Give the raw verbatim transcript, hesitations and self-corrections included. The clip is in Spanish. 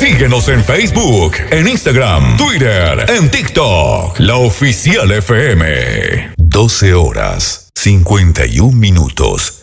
Síguenos en Facebook, en Instagram, Twitter, en TikTok. La Oficial F M. doce horas, cincuenta y un minutos.